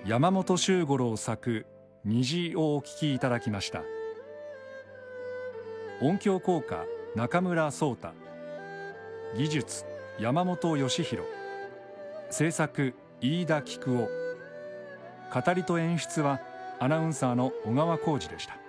山本周五郎作「虹」をお聴きいただきました。音響効果中村壮太、技術山本義弘、制作飯田菊夫、語りと演出はアナウンサーの小川浩二でした。